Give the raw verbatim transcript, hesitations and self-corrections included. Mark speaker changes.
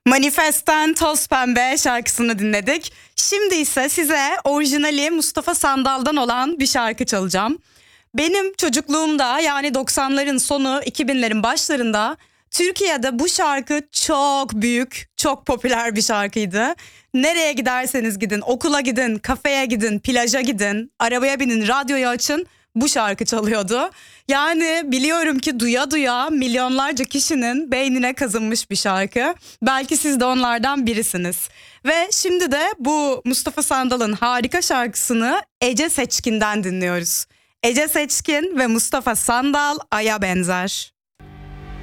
Speaker 1: Manifest'ten Toz Pembe şarkısını dinledik. Şimdi ise size orijinali Mustafa Sandal'dan olan bir şarkı çalacağım. Benim çocukluğumda, yani doksanların sonu iki binlerin başlarında Türkiye'de bu şarkı çok büyük, çok popüler bir şarkıydı. Nereye giderseniz gidin, okula gidin, kafeye gidin, plaja gidin, arabaya binin, radyoyu açın, bu şarkı çalıyordu. Yani biliyorum ki duya duya milyonlarca kişinin beynine kazınmış bir şarkı. Belki siz de onlardan birisiniz. Ve şimdi de bu Mustafa Sandal'ın harika şarkısını Ece Seçkin'den dinliyoruz. Ece Seçkin ve Mustafa Sandal, Ay'a Benzer.